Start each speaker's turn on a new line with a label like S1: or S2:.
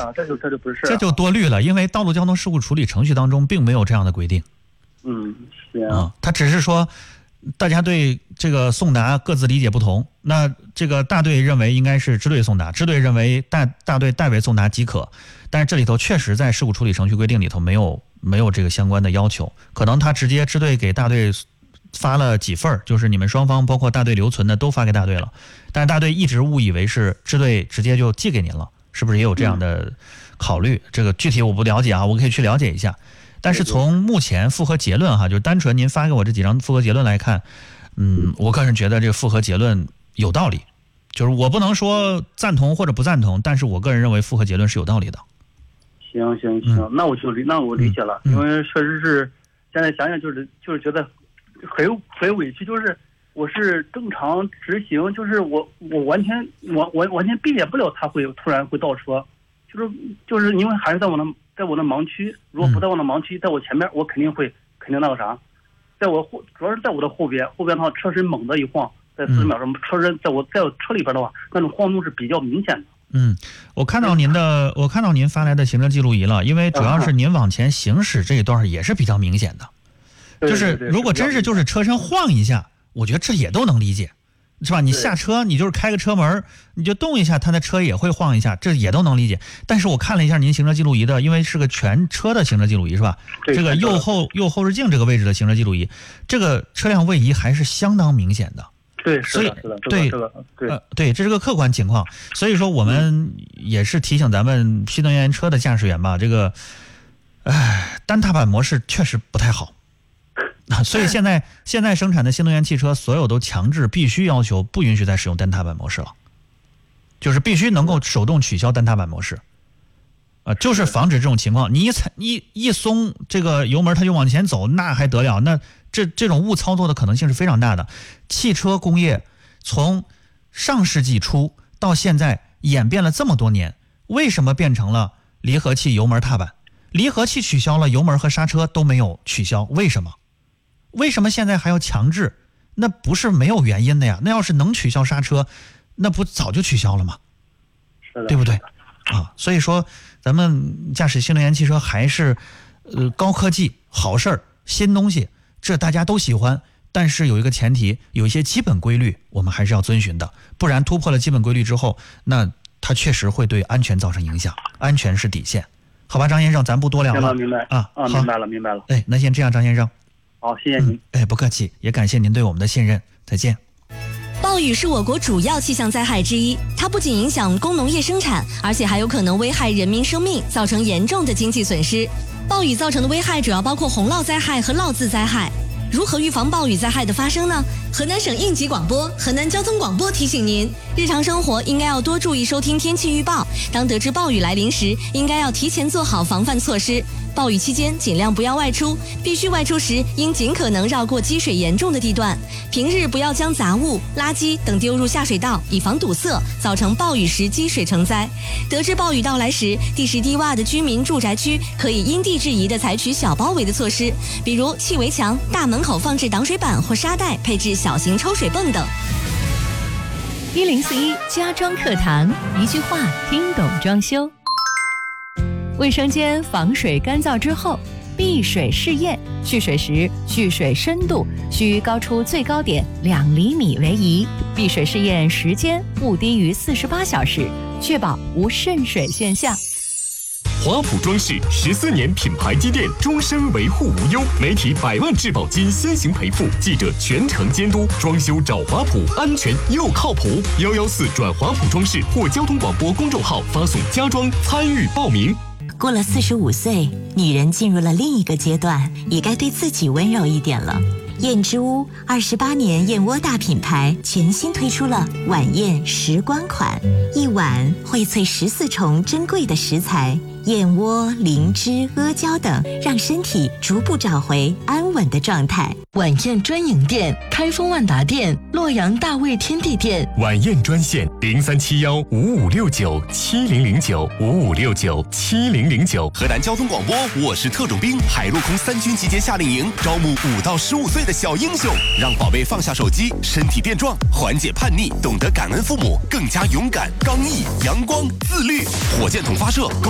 S1: 这就不是
S2: 这就多虑了，因为道路交通事故处理程序当中并没有这样的规定。
S1: 行
S2: 他只是说大家对这个送达各自理解不同，那这个大队认为应该是支队送达，支队认为大队代为送达即可，但是这里头确实在事故处理程序规定里头没有这个相关的要求，可能他直接支队给大队发了几份，就是你们双方包括大队留存的都发给大队了，但是大队一直误以为是支队直接就寄给您了，是不是也有这样的考虑？这个具体我不了解啊，我可以去了解一下。但是从目前复核结论哈，就单纯您发给我这几张复核结论来看，我个人觉得这个复核结论有道理，就是我不能说赞同或者不赞同，但是我个人认为复核结论是有道理的。
S1: 行，那我理解了，因为确实是现在想想就是觉得很委屈，就是我是正常执行，就是我完全避免不了他会突然会倒车，就是因为还是在我的盲区，如果不在我的盲区，在我前面我肯定那个啥，主要是在我的后边的话，车身猛地一晃，在40秒钟，车身在我车里边的话，那种晃动是比较明显的。
S2: 我看到您发来的行车记录仪了，因为主要是您往前行驶这一段也是比较明显的，就是如果真是就是车身晃一下，我觉得这也都能理解，是吧？你下车你就是开个车门，你就动一下，他的车也会晃一下，这也都能理解。但是我看了一下您行车记录仪的，因为是个全车的行车记录仪是吧？这个右后视镜这个位置的行车记录仪，这个车辆位移还是相当明显的。
S1: 对，是的，
S2: 对，这是个客观情况，所以说我们也是提醒咱们新能源车的驾驶员吧，这个，单踏板模式确实不太好，所以现在生产的新能源汽车所有都强制必须要求不允许再使用单踏板模式了，就是必须能够手动取消单踏板模式，就是防止这种情况，你一松这个油门它就往前走，那还得了？那这种误操作的可能性是非常大的。汽车工业从上世纪初到现在演变了这么多年，为什么变成了离合器、油门、踏板？离合器取消了，油门和刹车都没有取消，为什么？为什么现在还要强制？那不是没有原因的呀。那要是能取消刹车，那不早就取消了吗？对不对？所以说咱们驾驶新能源汽车还是高科技、好事儿、新东西，这大家都喜欢，但是有一个前提，有一些基本规律我们还是要遵循的，不然突破了基本规律之后，那它确实会对安全造成影响，安全是底线。好吧，张先生，咱不多聊了。
S1: 明白明白了。
S2: 那先这样，张先生。
S1: 好，谢谢您。
S2: 不客气，也感谢您对我们的信任。再见。
S3: 暴雨是我国主要气象灾害之一，它不仅影响工农业生产，而且还有可能危害人民生命，造成严重的经济损失。暴雨造成的危害主要包括洪涝灾害和涝渍灾害。如何预防暴雨灾害的发生呢？河南省应急广播、河南交通广播提醒您，日常生活应该要多注意收听天气预报，当得知暴雨来临时，应该要提前做好防范措施。暴雨期间尽量不要外出，必须外出时应尽可能绕过积水严重的地段。平日不要将杂物、垃圾等丢入下水道，以防堵塞，造成暴雨时积水成灾。得知暴雨到来时，地势低洼的居民住宅区可以因地制宜地采取小包围的措施，比如砌围墙、大门口放置挡水板或沙袋，配置小型抽水泵等。
S4: 1041家装课堂，一句话听懂装修。卫生间防水干燥之后，避水试验，蓄水时蓄水深度需高出最高点2厘米为宜，避水试验时间不低于48小时，确保无渗水现象。
S5: 华普装饰14年品牌积淀，终身维护无忧，媒体100万质保金先行赔付，记者全程监督，装修找华普，安全又靠谱。114转华普装饰或交通广播公众号发送家装参与报名。
S6: 过了45岁，女人进入了另一个阶段，也该对自己温柔一点了。燕之屋28年燕窝大品牌全新推出了晚宴时光款，一碗荟萃14重珍贵的食材，燕窝、灵芝、阿胶等，让身体逐步找回安稳的状态。
S7: 晚宴专营店：开封万达店、洛阳大味天地店。
S5: 晚宴专线03715569700955697009。
S8: 河南交通广播，我是特种兵，海陆空3军集结夏令营，招募5到15岁的小英雄，让宝贝放下手机，身体变壮，缓解叛逆，懂得感恩父母，更加勇敢、刚毅、阳光、自律。火箭筒发射。